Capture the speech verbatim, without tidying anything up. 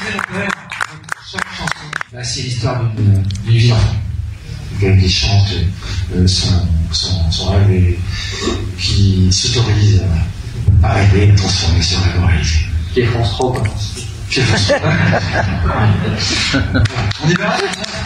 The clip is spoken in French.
Chaque chanson, bah, c'est l'histoire d'une vie d'enfant. Qui chante euh, son, son, son rêve et qui s'autorise à rêver, à transformer ce rêve en réalité. Qui est France trois, quoi. Qui est France trois. On est bien.